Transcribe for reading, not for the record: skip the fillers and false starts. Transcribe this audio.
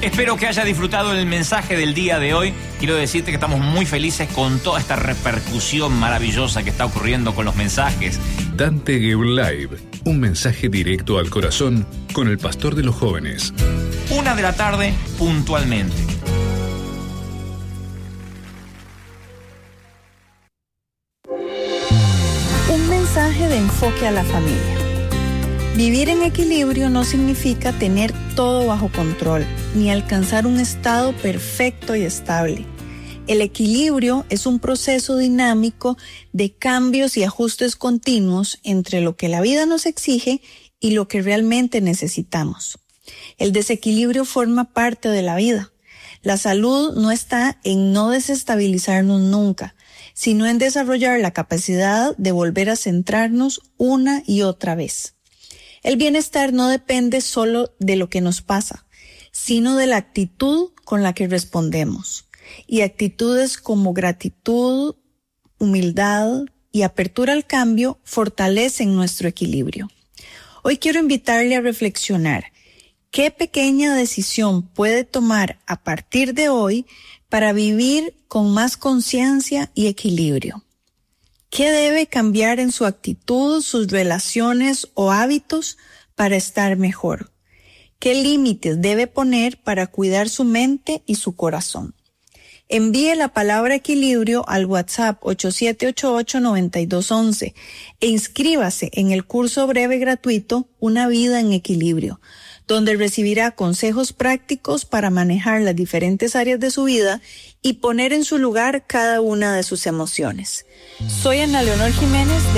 Espero que haya disfrutado el mensaje del día de hoy. Quiero decirte que estamos muy felices con toda esta repercusión maravillosa que está ocurriendo con los mensajes. Dante Gebel Live, un mensaje directo al corazón con el pastor de los jóvenes. 1 de la tarde, puntualmente. Un mensaje de enfoque a la familia. Vivir en equilibrio no significa tener todo bajo control, ni alcanzar un estado perfecto y estable. El equilibrio es un proceso dinámico de cambios y ajustes continuos entre lo que la vida nos exige y lo que realmente necesitamos. El desequilibrio forma parte de la vida. La salud no está en no desestabilizarnos nunca, sino en desarrollar la capacidad de volver a centrarnos una y otra vez. El bienestar no depende solo de lo que nos pasa, sino de la actitud con la que respondemos. Y actitudes como gratitud, humildad y apertura al cambio fortalecen nuestro equilibrio. Hoy quiero invitarle a reflexionar qué pequeña decisión puede tomar a partir de hoy para vivir con más conciencia y equilibrio. ¿Qué debe cambiar en su actitud, sus relaciones o hábitos para estar mejor? ¿Qué límites debe poner para cuidar su mente y su corazón? Envíe la palabra equilibrio al WhatsApp 8788-9211 e inscríbase en el curso breve gratuito Una vida en equilibrio, donde recibirá consejos prácticos para manejar las diferentes áreas de su vida y poner en su lugar cada una de sus emociones. Soy Ana Leonor Jiménez.